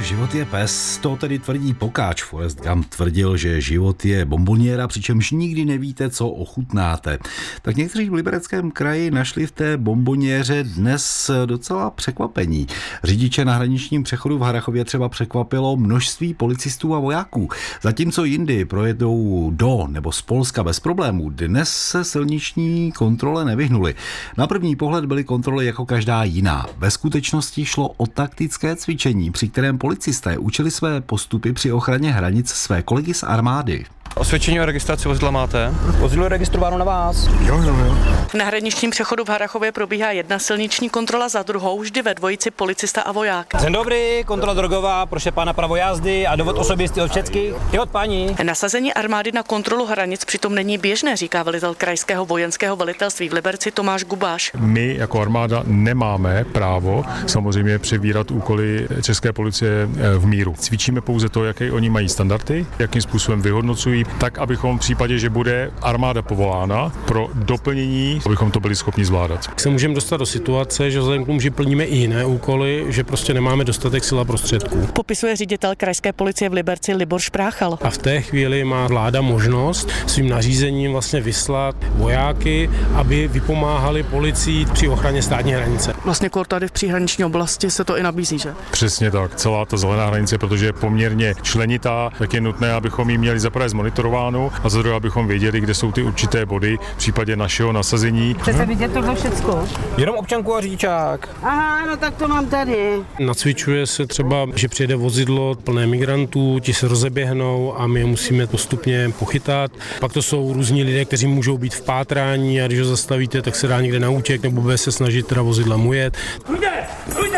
Život je pes, to tedy tvrdí pokáč. Forrest Gump tvrdil, že život je bomboniéra, přičemž nikdy nevíte, co ochutnáte. Tak někteří v Libereckém kraji našli v té bomboniéře dnes docela překvapení. Řidiče na hraničním přechodu v Harrachově třeba překvapilo množství policistů a vojáků. Zatímco jindy projedou do nebo z Polska bez problémů, dnes se silniční kontrole nevyhnuli. Na první pohled byly kontroly jako každá jiná. Ve skutečnosti šlo o taktické cvičení, při kterém policisté učili své postupy při ochraně hranic své kolegy z armády. Osvědčení o registraci vozidla máte? Vozidlo je registrováno na vás. Jo. Na hraničním přechodu v Harrachově probíhá jedna silniční kontrola za druhou, vždy ve dvojici policista a voják. Den dobrý, kontrola drogová, proše pána pravo jazdy a dovod osobistý od všecky. Je od paní. Nasazení armády na kontrolu hranic přitom není běžné, říká velitel krajského vojenského velitelství v Liberci Tomáš Gubáš. My jako armáda nemáme právo samozřejmě přebírat úkoly české policie v míru. Cvičíme pouze to, jaké oni mají standardy, jakým způsobem vyhodnocují, tak abychom v případě, že bude armáda povolána pro doplnění, abychom to byli schopni zvládat. Se můžeme dostat do situace, že vzhledem k tomu, že plníme i jiné úkoly, že prostě nemáme dostatek sil a prostředků. Popisuje ředitel krajské policie v Liberci Libor Špráchal. A v té chvíli má vláda možnost svým nařízením vlastně vyslat vojáky, aby vypomáhali policii při ochraně státní hranice. Vlastně tady v příhraniční oblasti se to i nabízí, že? Přesně tak, celá ta zelená hranice, protože je poměrně členitá, tak je nutné, abychom ji měli zaprvé zmonitorováno a za druhé, abychom věděli, kde jsou ty určité body v případě našeho nasazení. Chcete vidět tohle všecko? Jenom občanku a řidičák. Aha, no tak to mám tady. Nacvičuje se třeba, že přijede vozidlo plné migrantů, ti se rozeběhnou a my je musíme postupně pochytat. Pak to jsou různí lidé, kteří můžou být v pátrání a když ho zastavíte, tak se dá někde na útěk nebo bude se snažit teda vozidla ujet. Půjde,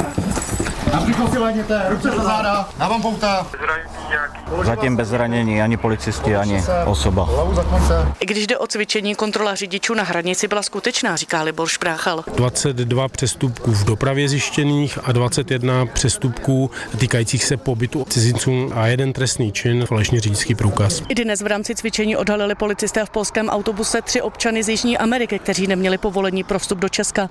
Například si lehněte, ruce za záda, dávám pouta. Zatím bez zranění, ani policisti, ani osoba. I když jde o cvičení, kontrola řidičů na hranici byla skutečná, říká Libor Špráchal. 22 přestupků v dopravě zjištěných a 21 přestupků týkajících se pobytu cizinců a jeden trestný čin, falešný řidičský průkaz. I dnes v rámci cvičení odhalili policisté v polském autobuse 3 občany z Jižní Ameriky, kteří neměli povolení pro vstup do Česka.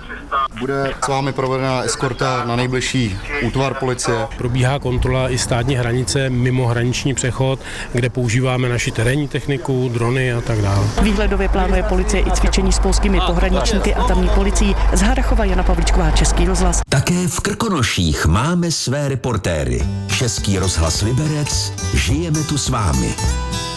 Bude s vámi provedena eskorta na nejbližší útvar policie. Probíhá kontrola i státní hranice mimo hraniční přechod, kde používáme naši terénní techniku, drony a tak dále. Výhledově plánuje policie i cvičení s polskými pohraničníky a tamní policií. Z Harrachova Jana Pavlíčková, Český rozhlas. Také v Krkonoších máme své reportéry. Český rozhlas Liberec, žijeme tu s vámi.